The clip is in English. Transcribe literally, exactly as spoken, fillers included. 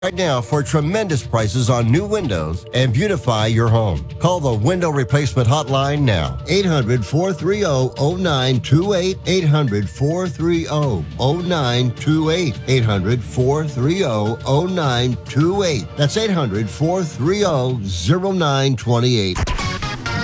right now for tremendous prices on new windows and beautify your home. Call the Window Replacement Hotline now. eight hundred, four three zero, zero nine two eight. eight hundred, four three zero, zero nine two eight. eight hundred, four three zero, zero nine two eight. That's eight hundred, four three zero, zero nine two eight.